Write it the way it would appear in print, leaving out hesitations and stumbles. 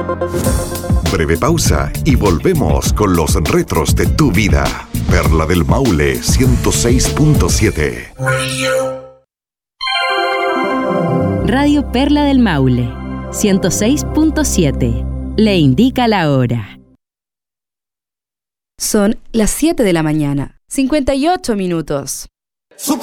Breve pausa y volvemos con los retros de tu vida. Perla del Maule 106.7. Radio Perla del Maule 106.7. Le indica la hora. Son las 7 de la mañana, 58 minutos.